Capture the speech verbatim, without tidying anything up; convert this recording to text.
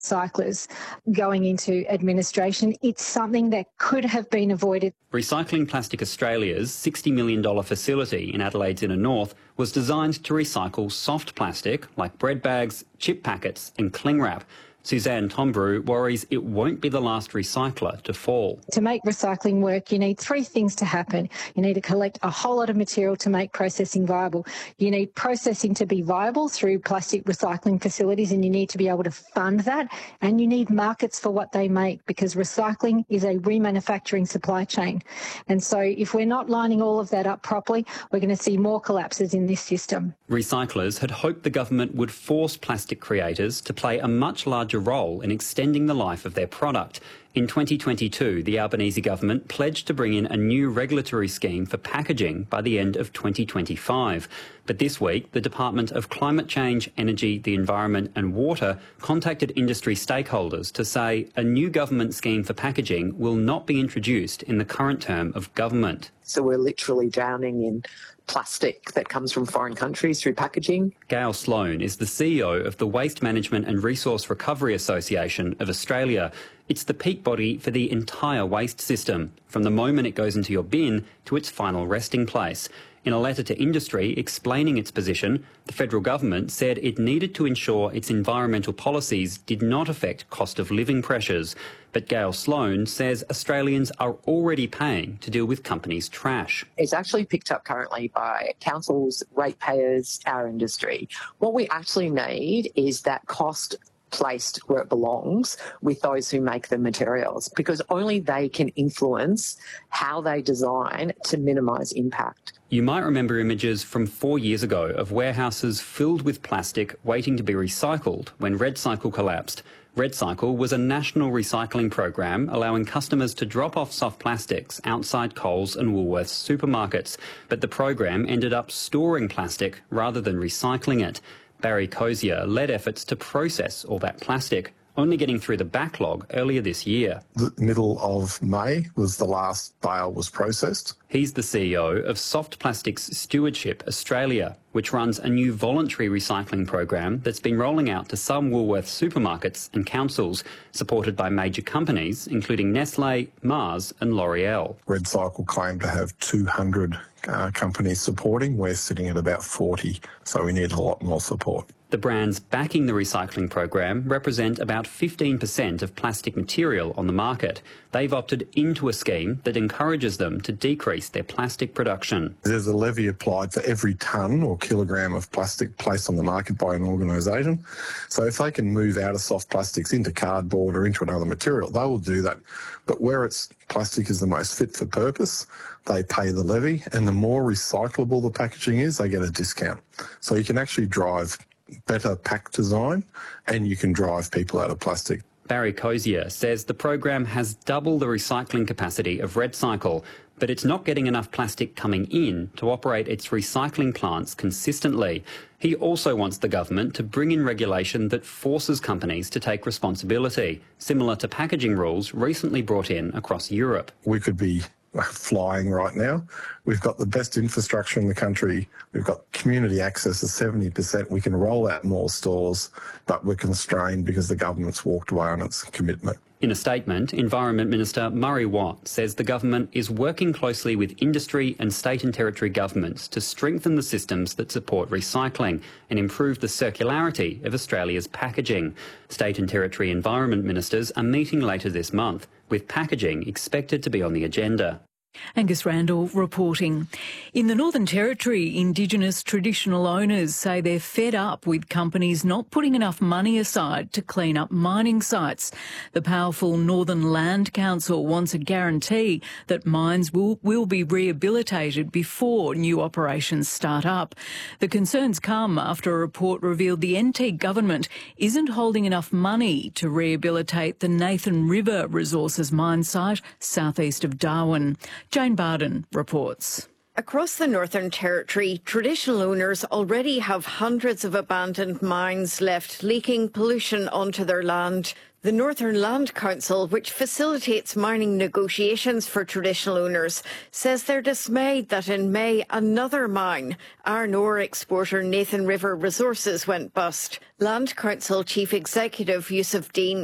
recyclers going into administration. It's something that could have been avoided. Recycling Plastic Australia's sixty million dollars facility in Adelaide's inner north was designed to recycle soft plastic like bread bags, chip packets and cling wrap. Suzanne Tombrew worries it won't be the last recycler to fall. To make recycling work, you need three things to happen. You need to collect a whole lot of material to make processing viable. You need processing to be viable through plastic recycling facilities, and you need to be able to fund that. And you need markets for what they make, because recycling is a remanufacturing supply chain. And so if we're not lining all of that up properly, we're going to see more collapses in this system. Recyclers had hoped the government would force plastic creators to play a much larger role in extending the life of their product. In twenty twenty-two, the Albanese government pledged to bring in a new regulatory scheme for packaging by the end of twenty twenty-five. But this week, the Department of Climate Change, Energy, the Environment and Water contacted industry stakeholders to say a new government scheme for packaging will not be introduced in the current term of government. So we're literally drowning in plastic that comes from foreign countries through packaging. Gail Sloan is the C E O of the Waste Management and Resource Recovery Association of Australia. It's the peak body for the entire waste system, from the moment it goes into your bin to its final resting place. In a letter to industry explaining its position, the federal government said it needed to ensure its environmental policies did not affect cost of living pressures. But Gail Sloan says Australians are already paying to deal with companies' trash. It's actually picked up currently by councils, ratepayers, our industry. What we actually need is that cost placed where it belongs with those who make the materials, because only they can influence how they design to minimise impact. You might remember images from four years ago of warehouses filled with plastic waiting to be recycled when RedCycle collapsed. RedCycle was a national recycling program allowing customers to drop off soft plastics outside Coles and Woolworths supermarkets, but the program ended up storing plastic rather than recycling it. Barry Cozier led efforts to process all that plastic, only getting through the backlog earlier this year. The middle of May was the last bale was processed. He's the C E O of Soft Plastics Stewardship Australia, which runs a new voluntary recycling program that's been rolling out to some Woolworths supermarkets and councils, supported by major companies including Nestle, Mars and L'Oreal. RedCycle claimed to have two hundred uh, companies supporting. We're sitting at about forty, so we need a lot more support. The brands backing the recycling program represent about fifteen percent of plastic material on the market. They've opted into a scheme that encourages them to decrease their plastic production. There's a levy applied for every tonne or kilogram of plastic placed on the market by an organisation. So if they can move out of soft plastics into cardboard or into another material, they will do that. But where it's plastic is the most fit for purpose, they pay the levy, and the more recyclable the packaging is, they get a discount. So you can actually drive better pack design and you can drive people out of plastic. Barry Cozier says the program has double the recycling capacity of RedCycle, but it's not getting enough plastic coming in to operate its recycling plants consistently. He also wants the government to bring in regulation that forces companies to take responsibility, similar to packaging rules recently brought in across Europe. We could be flying right now. We've got the best infrastructure in the country. We've got community access of seventy percent. We can roll out more stores, but we're constrained because the government's walked away on its commitment. In a statement, Environment Minister Murray Watt says the government is working closely with industry and state and territory governments to strengthen the systems that support recycling and improve the circularity of Australia's packaging. State and territory environment ministers are meeting later this month, with packaging expected to be on the agenda. Angus Randall reporting. In the Northern Territory, Indigenous traditional owners say they're fed up with companies not putting enough money aside to clean up mining sites. The powerful Northern Land Council wants a guarantee that mines will, will be rehabilitated before new operations start up. The concerns come after a report revealed the N T government isn't holding enough money to rehabilitate the Nathan River Resources mine site southeast of Darwin. Jane Barden reports. Across the Northern Territory, traditional owners already have hundreds of abandoned mines left, leaking pollution onto their land. The Northern Land Council, which facilitates mining negotiations for traditional owners, says they're dismayed that in May another mine, iron ore exporter Nathan River Resources, went bust. Land Council Chief Executive Yusuf Dean